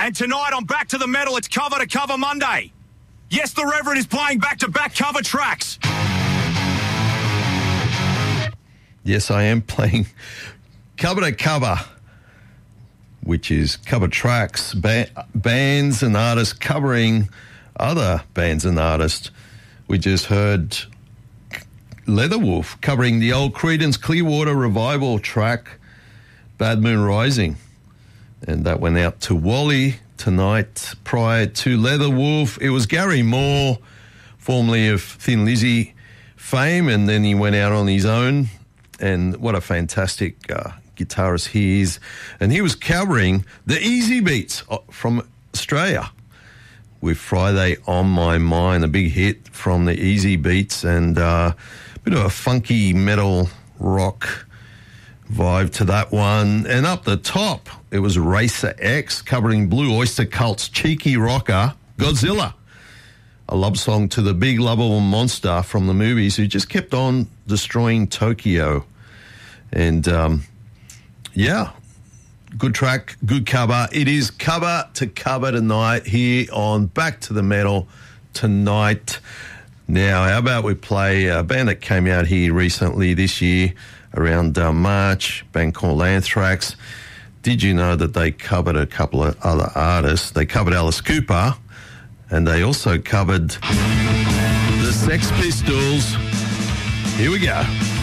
And tonight on Back to the Metal, it's Cover to Cover Monday. Yes, the Reverend is playing back-to-back cover tracks. Yes, I am playing cover to cover, which is cover tracks, bands and artists covering other bands and artists. We just heard Leatherwolf covering the old Creedence Clearwater Revival track, Bad Moon Rising. And that went out to Wally tonight. Prior to Leatherwolf, it was Gary Moore, formerly of Thin Lizzy fame, and then he went out on his own. And what a fantastic guitarist he is. And he was covering the Easy Beats from Australia with Friday on My Mind, a big hit from the Easy Beats, and a bit of a funky metal rock vibe to that one. And up the top, it was Racer X covering Blue Oyster Cult's cheeky rocker, Godzilla, a love song to the big lovable monster from the movies who just kept on destroying Tokyo. And, yeah, good track, good cover. It is cover to cover tonight here on Back to the Metal tonight. Now, how about we play a band that came out here recently this year around March, a band called Anthrax. Did you know that they covered a couple of other artists? They covered Alice Cooper, and they also covered the Sex Pistols. Here we go.